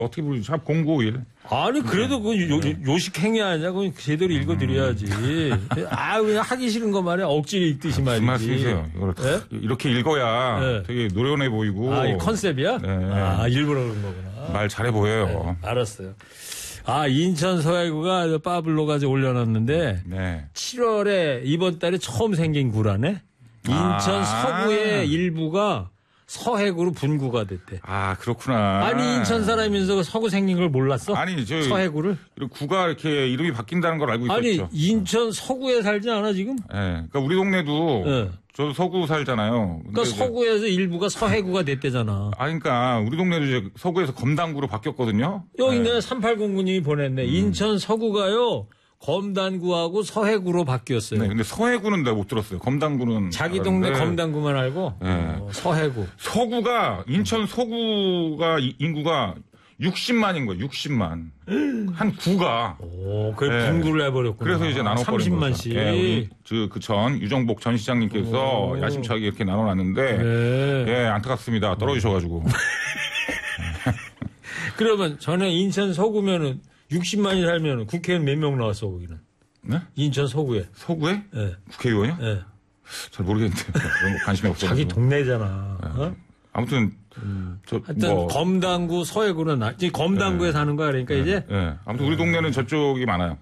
어떻게 부르지? 샵 0951. 아니, 그래도 그 요식행위 아니야? 그 제대로 읽어드려야지. 그냥 하기 싫은 거 말이야. 억지로 읽듯이 말이지. 무슨 말씀이세요? 이걸 네? 이렇게 읽어야 네. 되게 노련해 보이고. 이 컨셉이야? 네. 일부러 그런 거구나. 말 잘해 보여요. 네, 알았어요. 인천 서해구가 빠블로가 올려놨는데. 네. 7월에 이번 달에 처음 생긴 구라네? 인천 서구의 일부가 서해구로 분구가 됐대. 그렇구나. 아니, 인천 사람이면서 서구 생긴 걸 몰랐어? 아니, 서해구를? 구가 이렇게 이름이 바뀐다는 걸 알고 있었죠. 아니, 인천 서구에 살지 않아, 지금? 네. 그러니까 우리 동네도 네. 저도 서구 살잖아요. 그러니까 서구에서 일부가 서해구가 됐대잖아. 그러니까 우리 동네도 이제 서구에서 검단구로 바뀌었거든요. 여기 네. 3809님이 보냈네. 인천 서구가요. 검단구하고 서해구로 바뀌었어요. 네, 근데 서해구는 내가 못 들었어요. 검단구는 자기 동네 검단구만 알고 네. 서해구. 서구가 인천 서구가 인구가 60만인 거예요. 60만. 한 구가. 그게 분구를 해버렸구나. 그래서 이제 나눠버린 30만씩. 네, 전 유정복 전 시장님께서 야심차게 이렇게 나눠놨는데 네. 안타깝습니다. 떨어지셔가지고. 그러면 전에 인천 서구면은 60만이 살면 국회의원 몇 명 나왔어, 거기는? 네? 인천 서구에. 서구에? 네. 국회의원이요? 네. 잘 모르겠는데. 그런 거 관심이 없어요. 자기 동네잖아. 네. 어? 아무튼, 하여튼, 검단구, 서해구는, 검단구에 네. 사는 거야, 그러니까 네. 이제? 네. 아무튼 우리 동네는 저쪽이 많아요.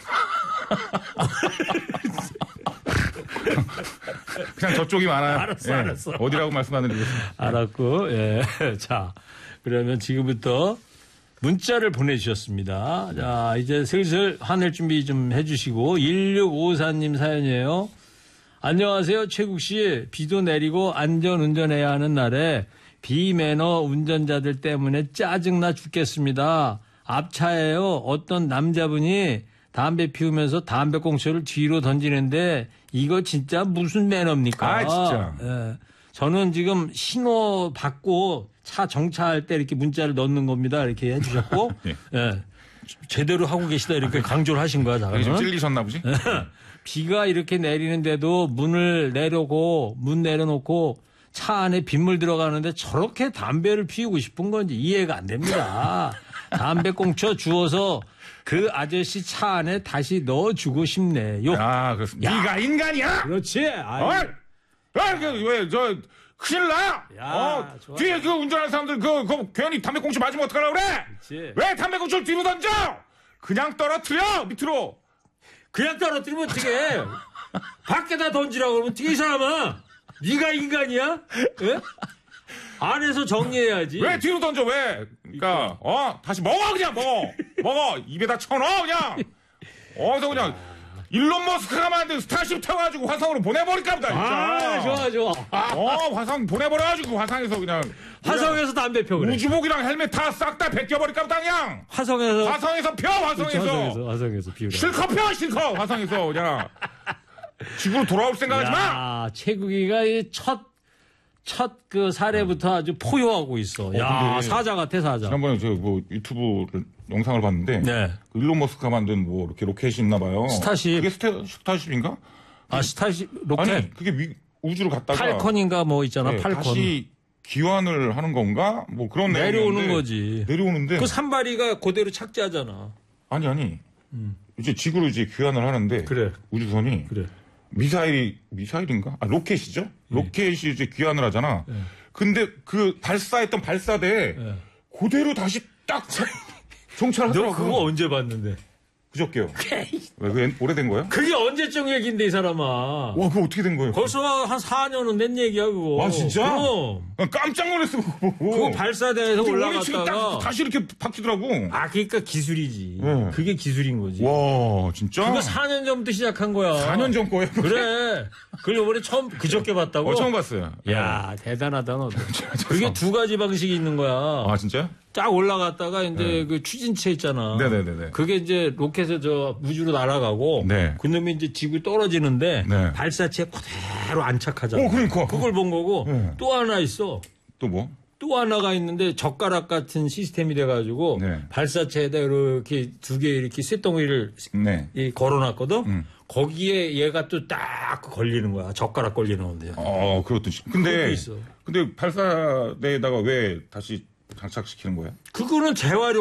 그냥 저쪽이 많아요. 알았어. 어디라고 말씀 안 드리겠습니다. 알았고, 예. 자, 그러면 지금부터 문자를 보내주셨습니다. 자, 이제 슬슬 화낼 준비 좀 해주시고, 1654님 사연이에요. 안녕하세요, 최국 씨. 비도 내리고 안전 운전해야 하는 날에 비매너 운전자들 때문에 짜증나 죽겠습니다. 앞차에요. 어떤 남자분이 담배 피우면서 담배꽁초를 뒤로 던지는데 이거 진짜 무슨 매너입니까? 진짜. 예. 저는 지금 신호 받고 차 정차할 때 이렇게 문자를 넣는 겁니다. 이렇게 해주셨고, 네. 예. 제대로 하고 계시다 이렇게 강조를 하신 거야. 좀 찔리셨나 보지? 비가 이렇게 내리는데도 문 내려놓고 차 안에 빗물 들어가는데 저렇게 담배를 피우고 싶은 건지 이해가 안 됩니다. 담배꽁초 주워서 그 아저씨 차 안에 다시 넣어주고 싶네요. 그렇습니다. 네가 인간이야? 그렇지. 왜, 큰일 나! 뒤에 그 운전하는 사람들, 괜히 담배꽁초 맞으면 어떡하려고 그래? 그렇지. 왜 담배꽁초를 뒤로 던져? 그냥 떨어뜨려! 밑으로! 그냥 떨어뜨리면 어떡해? 밖에다 던지라고 그러면 어떡해, 이 사람아? 네가 인간이야? 예? 안에서 정리해야지. 왜 뒤로 던져, 왜? 그러니까, 다시 먹어, 그냥 먹어! 입에다 쳐넣어, 그냥! 그래서 그냥, 일론 머스크가 만든 스타쉽 타가지고 화성으로 보내버릴까 보다, 진짜. 좋아. 화성 보내버려가지고 화성에서 그냥. 화성에서 담배 펴, 그래. 우주복이랑 헬멧 다 싹 다 벗겨버릴까 보다, 그냥. 화성에서 펴, 화성에서 피우라. 실컷 펴, 실컷! 화성에서 그냥. 지구로 돌아올 생각하지 마! 최국이가 첫 그 사례부터 아주 포효하고 있어. 사자 같아, 사자. 지난번에 유튜브 영상을 봤는데. 네. 그 일론 머스크가 만든 이렇게 로켓이 있나 봐요. 스타쉽. 그게 스타쉽인가? 스타쉽, 로켓. 아니, 그게 우주로 갔다가. 팔컨인가 있잖아, 네, 팔컨. 다시 귀환을 하는 건가? 그런 내려오는 거지. 내려오는데. 그 산발이가 그대로 착지하잖아. 아니. 이제 지구로 귀환을 하는데. 그래. 우주선이. 그래. 미사일인가? 로켓이죠? 로켓이 이제 귀환을 하잖아. 근데 그 발사했던 발사대에 그대로 다시 딱 정찰하더라고. 너 그거 언제 봤는데? 그저께요. 왜, 그게 오래된 거예요? 그게 언제적 얘기인데, 이 사람아. 와, 그거 어떻게 된 거예요? 벌써 한 4년은 된 얘기야, 그거. 진짜? 그럼. 깜짝 놀랐어, 그거. 그거 발사대에서 올라갔다가. 다시 이렇게 바뀌더라고. 그러니까 기술이지. 그게 기술인 거지. 와, 진짜? 그거 4년 전부터 시작한 거야. 4년 전 거예요? 그래. 그걸 이번에 그저께 봤다고? 처음 봤어요. 야, 대단하다, 너도. 그게 두 가지 방식이 있는 거야. 진짜요? 쫙 올라갔다가 이제 그 추진체 있잖아. 네네네. 그게 이제 로켓에 우주로 날아가고. 네. 그놈이 이제 지구에 떨어지는데. 네. 발사체에 그대로 안착하잖아. 그러니까. 그걸 본 거고. 또 하나 있어. 또 뭐? 또 하나가 있는데 젓가락 같은 시스템이 돼가지고. 발사체에다 이렇게 두 개 이렇게 쇳덩이를 걸어놨거든. 거기에 얘가 또 딱 걸리는 거야. 젓가락 걸리는 건데. 그렇듯이. 근데 발사대에다가 왜 다시 장착시키는 거야? 그거는 재활용